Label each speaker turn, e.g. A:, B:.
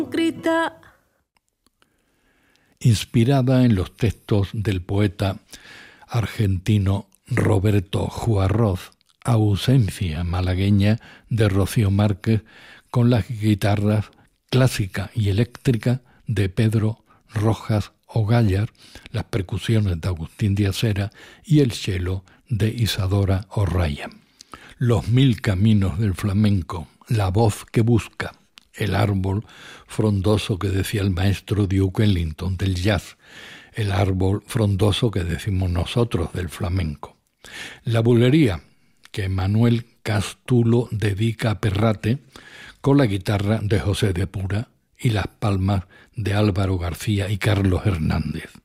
A: Inspirada en los textos del poeta argentino Roberto Juarroz, Ausencia malagueña de Rocío Márquez, con las guitarras clásica y eléctrica de Pedro Rojas Ogállar, las percusiones de Agustín de Acera y el cello de Isadora O'Ryan. Los mil caminos del flamenco, la voz que busca, el árbol frondoso que decía el maestro Duke Ellington del jazz, el árbol frondoso que decimos nosotros del flamenco. La bulería que Manuel Castulo dedica a Perrate, con la guitarra de José de Pura y las palmas de Álvaro García y Carlos Hernández.